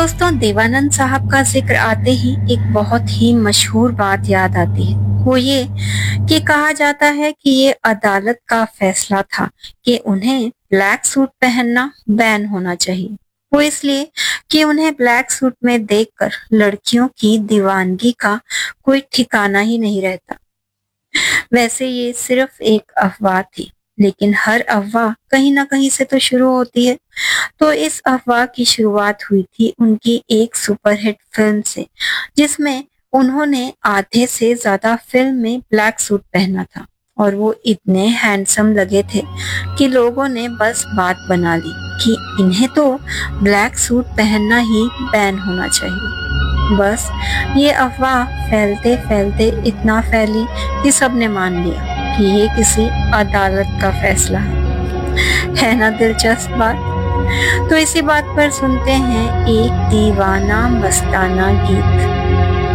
दोस्तों, देवानंद साहब का जिक्र आते ही एक बहुत ही मशहूर बात याद आती है। वो ये कि कहा जाता है कि ये अदालत का फैसला था कि उन्हें ब्लैक सूट पहनना बैन होना चाहिए। वो इसलिए कि उन्हें ब्लैक सूट में देखकर लड़कियों की दीवानगी का कोई ठिकाना ही नहीं रहता। वैसे ये सिर्फ एक अफवाह थी, लेकिन हर अफवाह कहीं ना कहीं से तो शुरू होती है। तो इस अफवाह की शुरुआत हुई थी उनकी एक सुपरहिट फिल्म से, जिसमें उन्होंने आधे से ज्यादा फिल्म में ब्लैक सूट पहना था और वो इतने हैंडसम लगे थे कि लोगों ने बस बात बना ली कि इन्हें तो ब्लैक सूट पहनना ही बैन होना चाहिए। बस ये अफवाह फैलते फैलते इतना फैली कि सबने मान लिया कि ये किसी अदालत का फैसला है ना दिलचस्प बात। तो इसी बात पर सुनते हैं एक दीवाना मस्ताना गीत।